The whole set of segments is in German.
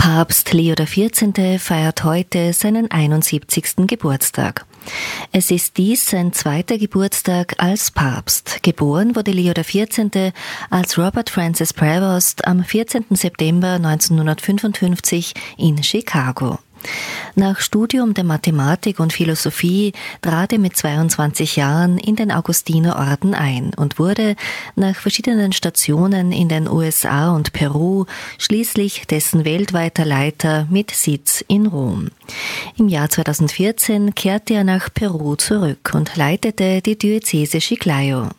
Papst Leo XIV. Feiert heute seinen 71. Geburtstag. Es ist dies sein zweiter Geburtstag als Papst. Geboren wurde Leo XIV. Als Robert Francis Prevost am 14. September 1955 in Chicago. Nach Studium der Mathematik und Philosophie trat er mit 22 Jahren in den Augustinerorden ein und wurde nach verschiedenen Stationen in den USA und Peru schließlich dessen weltweiter Leiter mit Sitz in Rom. Im Jahr 2014 kehrte er nach Peru zurück und leitete die Diözese Chiclayo.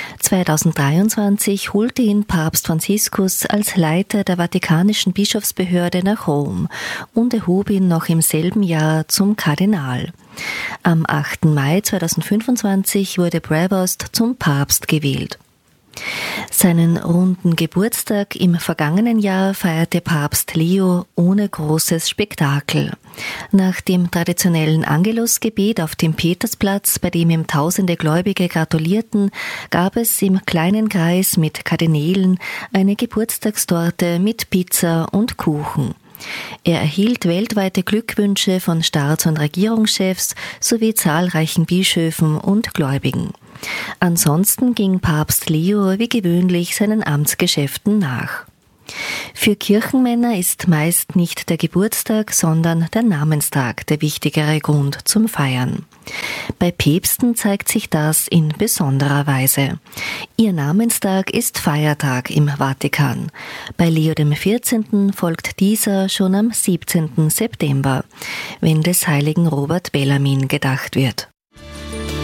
2023 holte ihn Papst Franziskus als Leiter der Vatikanischen Bischofsbehörde nach Rom und erhob ihn noch im selben Jahr zum Kardinal. Am 8. Mai 2025 wurde Prevost zum Papst gewählt. Seinen runden Geburtstag im vergangenen Jahr feierte Papst Leo ohne großes Spektakel. Nach dem traditionellen Angelusgebet auf dem Petersplatz, bei dem ihm tausende Gläubige gratulierten, gab es im kleinen Kreis mit Kardinälen eine Geburtstagstorte mit Pizza und Kuchen. Er erhielt weltweite Glückwünsche von Staats- und Regierungschefs sowie zahlreichen Bischöfen und Gläubigen. Ansonsten ging Papst Leo wie gewöhnlich seinen Amtsgeschäften nach. Für Kirchenmänner ist meist nicht der Geburtstag, sondern der Namenstag der wichtigere Grund zum Feiern. Bei Päpsten zeigt sich das in besonderer Weise. Ihr Namenstag ist Feiertag im Vatikan. Bei Leo XIV. Folgt dieser schon am 17. September, wenn des heiligen Robert Bellarmin gedacht wird.